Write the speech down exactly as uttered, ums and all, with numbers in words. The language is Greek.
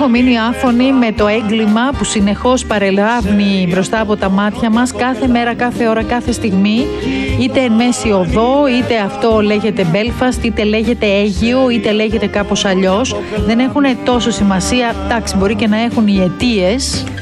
Έχω μείνει άφωνη με το έγκλημα που συνεχώς παρελάβνει μπροστά από τα μάτια μας κάθε μέρα, κάθε ώρα, κάθε στιγμή, είτε εν μέση οδό, είτε αυτό λέγεται Belfast, είτε λέγεται Αίγυο, είτε λέγεται κάπως αλλιώς. Δεν έχουν τόσο σημασία, εντάξει, μπορεί και να έχουν οι αιτίες,